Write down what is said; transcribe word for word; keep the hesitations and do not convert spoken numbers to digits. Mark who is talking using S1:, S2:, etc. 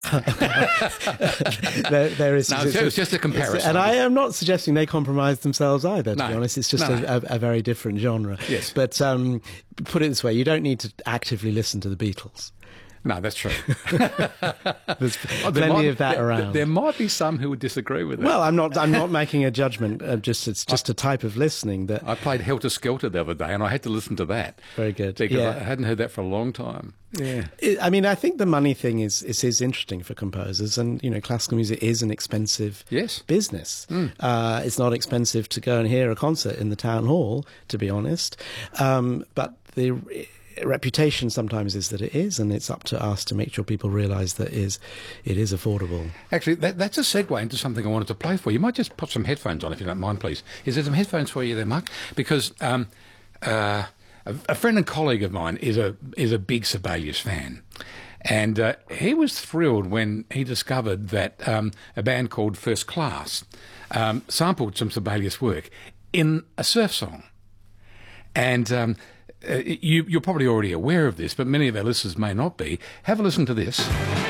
S1: there, there is.
S2: No, it's, it's just a comparison.
S1: And I am not suggesting they compromise themselves either, to
S2: no.
S1: be honest. It's just
S2: no,
S1: a,
S2: no.
S1: a, a very different genre.
S2: Yes.
S1: But um, put it this way, you don't need to actively listen to the Beatles.
S2: No, that's true.
S1: There's
S2: Oh,
S1: plenty
S2: might,
S1: of that
S2: there,
S1: around.
S2: There might be some who would disagree with that.
S1: Well, I'm not. I'm not making a judgment. Of just it's just a type of listening that.
S2: I played Helter Skelter the other day, and I had to listen to that.
S1: Very good.
S2: Because
S1: Yeah.
S2: I hadn't heard that for a long time. Yeah.
S1: I mean, I think the money thing is, is is interesting for composers, and you know, classical music is an expensive
S2: Yes.
S1: business.
S2: Mm.
S1: Uh, it's not expensive to go and hear a concert in the town hall, to be honest. Um, but the reputation sometimes is that it is, and it's up to us to make sure people realise that is it is affordable.
S2: Actually, that, that's a segue into something I wanted to play for you. You might just put some headphones on if you don't mind, please. Is there some headphones for you there, Mark? Because um, uh, a, a friend and colleague of mine is a is a big Sibelius fan. And uh, he was thrilled when he discovered that um, a band called First Class um, sampled some Sibelius work in a surf song. And um, uh, you, you're probably already aware of this, but many of our listeners may not be. Have a listen to this.